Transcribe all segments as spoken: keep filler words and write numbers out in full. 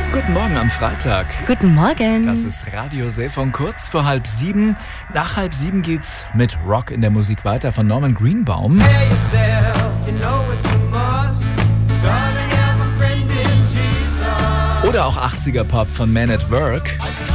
Guten Morgen am Freitag. Guten Morgen. Das ist Radio Seefunk kurz vor halb sieben. Nach halb sieben geht's mit Rock in der Musik weiter von Norman Greenbaum. Oder auch achtziger Pop von Man at Work.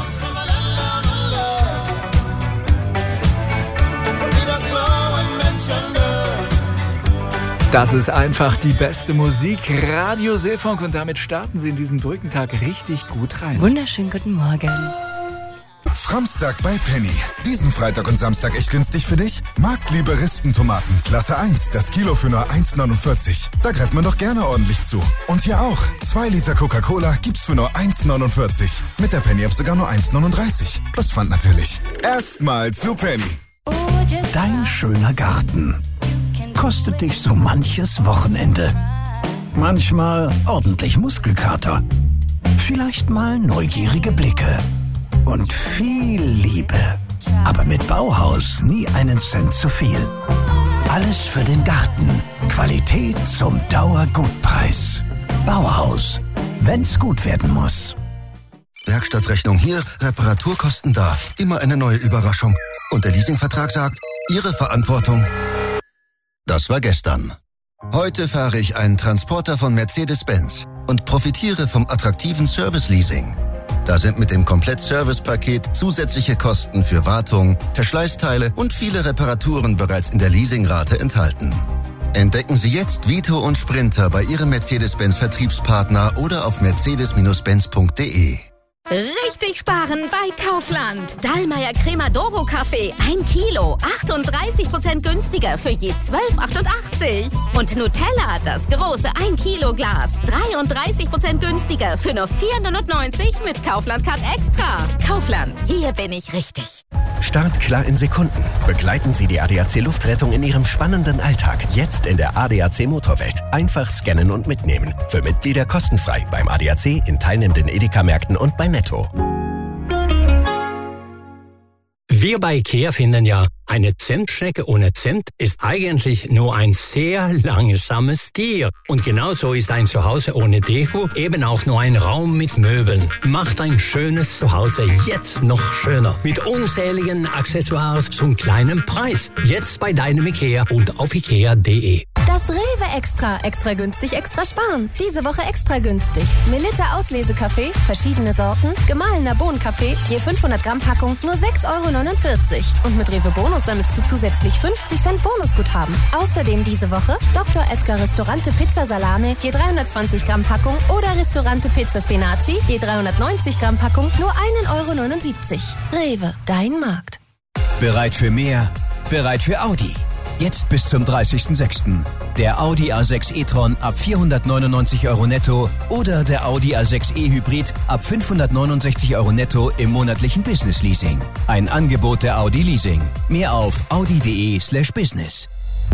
Das ist einfach die beste Musik, Radio Seefunk, und damit starten Sie in diesen Brückentag richtig gut rein. Wunderschönen guten Morgen. Framstag bei Penny. Diesen Freitag und Samstag echt günstig für dich? Marktliebe Rispentomaten, Klasse eins, das Kilo für nur eins neunundvierzig. Da greift man doch gerne ordentlich zu. Und hier auch, zwei Liter Coca-Cola gibt's für nur eins neunundvierzig. Mit der Penny-App sogar nur eins neununddreißig. Plus Pfand natürlich. Erstmal zu Penny. Dein schöner Garten kostet dich so manches Wochenende. Manchmal ordentlich Muskelkater. Vielleicht mal neugierige Blicke. Und viel Liebe. Aber mit Bauhaus nie einen Cent zu viel. Alles für den Garten. Qualität zum Dauergutpreis. Bauhaus. Wenn's gut werden muss. Werkstattrechnung hier, Reparaturkosten da. Immer eine neue Überraschung. Und der Leasingvertrag sagt, Ihre Verantwortung. Das war gestern. Heute fahre ich einen Transporter von Mercedes-Benz und profitiere vom attraktiven Service-Leasing. Da sind mit dem Komplett-Service-Paket zusätzliche Kosten für Wartung, Verschleißteile und viele Reparaturen bereits in der Leasingrate enthalten. Entdecken Sie jetzt Vito und Sprinter bei Ihrem Mercedes-Benz-Vertriebspartner oder auf mercedes benz punkt de. Richtig sparen bei Kaufland. Dallmayr Cremadoro Kaffee, ein Kilo, achtunddreißig Prozent günstiger für je zwölf achtundachtzig. Und Nutella, das große ein Kilo Glas, dreiunddreißig Prozent günstiger für nur vier neunundneunzig mit Kaufland Card Extra. Kaufland, hier bin ich richtig. Startklar in Sekunden. Begleiten Sie die A D A C Luftrettung in Ihrem spannenden Alltag. Jetzt in der A D A C Motorwelt. Einfach scannen und mitnehmen. Für Mitglieder kostenfrei beim A D A C in teilnehmenden Edeka-Märkten und bei Netto. Wir bei IKEA finden ja, eine Zentstrecke ohne Cent ist eigentlich nur ein sehr langsames Tier. Und genauso ist ein Zuhause ohne Deko eben auch nur ein Raum mit Möbeln. Macht ein schönes Zuhause jetzt noch schöner. Mit unzähligen Accessoires zum kleinen Preis. Jetzt bei deinem IKEA und auf ikea punkt de. Das Rewe Extra. Extra günstig, extra sparen. Diese Woche extra günstig. Melitta Auslesekaffee, verschiedene Sorten, gemahlener Bohnenkaffee, je fünfhundert Gramm Packung, nur sechs Euro neunundvierzig. Und mit Rewe Bonus sammelst du zusätzlich fünfzig Cent Bonusguthaben. Außerdem diese Woche Doktor Edgar Restaurante Pizza Salame, je dreihundertzwanzig Gramm Packung oder Restaurante Pizza Spinaci, je dreihundertneunzig Gramm Packung, nur ein Euro neunundsiebzig. Rewe, dein Markt. Bereit für mehr? Bereit für Audi. Jetzt bis zum dreißigsten sechsten Der Audi A sechs e-tron ab vierhundertneunundneunzig Euro netto oder der Audi A sechs e-Hybrid ab fünfhundertneunundsechzig Euro netto im monatlichen Business Leasing. Ein Angebot der Audi Leasing. Mehr auf audi punkt de slash business.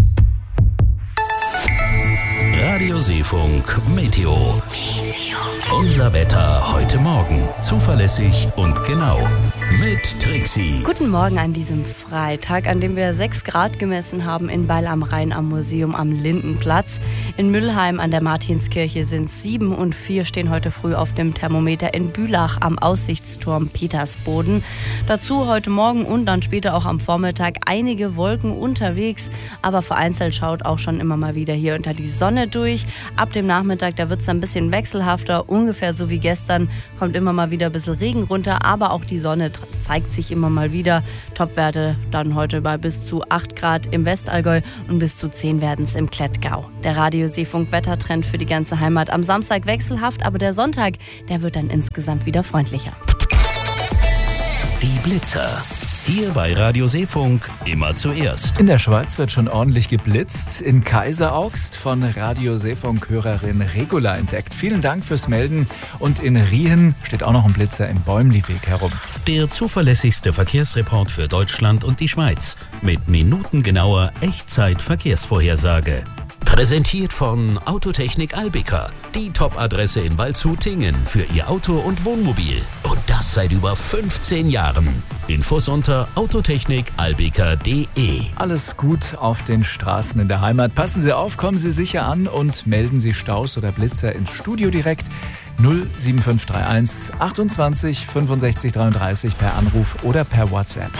Radio Seefunk Meteo. Unser Wetter heute Morgen. Zuverlässig und genau. Mit Trixie. Guten Morgen an diesem Freitag, an dem wir sechs Grad gemessen haben in Weil am Rhein am Museum am Lindenplatz. In Müllheim an der Martinskirche sind es sieben und vier stehen heute früh auf dem Thermometer in Bülach am Aussichtsturm Petersboden. Dazu heute Morgen und dann später auch am Vormittag einige Wolken unterwegs, aber vereinzelt schaut auch schon immer mal wieder hier unter die Sonne durch. Ab dem Nachmittag, da wird es ein bisschen wechselhafter, ungefähr so wie gestern, kommt immer mal wieder ein bisschen Regen runter, aber auch die Sonne zeigt sich immer mal wieder. Topwerte dann heute bei bis zu acht Grad im Westallgäu und bis zu zehn werden es im Klettgau. Der Radio Seefunk Wettertrend für die ganze Heimat am Samstag wechselhaft, aber der Sonntag, der wird dann insgesamt wieder freundlicher. Die Blitzer. Hier bei Radio Seefunk immer zuerst. In der Schweiz wird schon ordentlich geblitzt. In Kaiseraugst von Radio Seefunk-Hörerin Regula entdeckt. Vielen Dank fürs Melden. Und in Riehen steht auch noch ein Blitzer im Bäumliweg herum. Der zuverlässigste Verkehrsreport für Deutschland und die Schweiz. Mit minutengenauer Echtzeit-Verkehrsvorhersage. Präsentiert von Autotechnik Albika. Die Top-Adresse in Waldshut-Tingen für Ihr Auto und Wohnmobil. Und das seit über fünfzehn Jahren. Infos unter autotechnik albika punkt de. Alles gut auf den Straßen in der Heimat. Passen Sie auf, kommen Sie sicher an und melden Sie Staus oder Blitzer ins Studio direkt. null sieben fünf drei eins achtundzwanzig fünfundsechzig dreiunddreißig per Anruf oder per WhatsApp.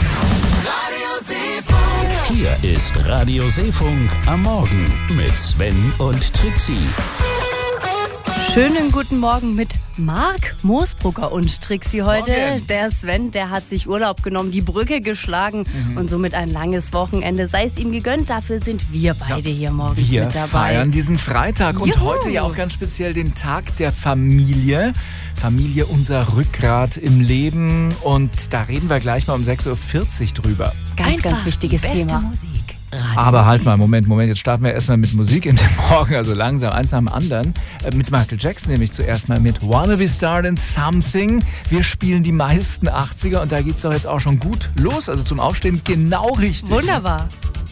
Hier ist Radio Seefunk am Morgen mit Sven und Trixie. Schönen guten Morgen mit Marc Moosbrugger und Trixie heute. Morgen. Der Sven, der hat sich Urlaub genommen, die Brücke geschlagen mhm. und somit ein langes Wochenende. Sei es ihm gegönnt, dafür sind wir beide ja, hier morgens wir mit dabei. Wir feiern diesen Freitag und Juhu. heute ja auch ganz speziell den Tag der Familie. Familie, unser Rückgrat im Leben, und da reden wir gleich mal um sechs Uhr vierzig drüber. Ganz, Einfach ganz wichtiges beste Thema. Musik. Radio Aber halt mal, Moment, Moment, jetzt starten wir erstmal mit Musik in den Morgen, also langsam, eins nach dem anderen. Äh, mit Michael Jackson nämlich zuerst mal mit Wanna Be Startin' Something. Wir spielen die meisten achtziger und da geht's doch jetzt auch schon gut los, also zum Aufstehen genau richtig. Wunderbar.